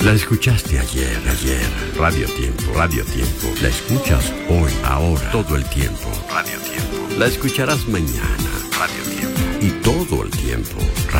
La escuchaste ayer. Radio Tiempo. La escuchas hoy, ahora, todo el tiempo. Radio Tiempo. La escucharás mañana. Radio Tiempo. Y todo el tiempo. Radio